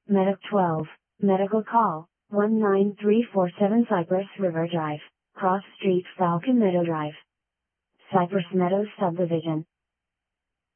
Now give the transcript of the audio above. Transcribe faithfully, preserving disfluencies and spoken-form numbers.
Medic twelve, Medical Call, one nine three four seven Cypress River Drive, Cross Street Falcon Meadow Drive. Cypress Meadows Subdivision,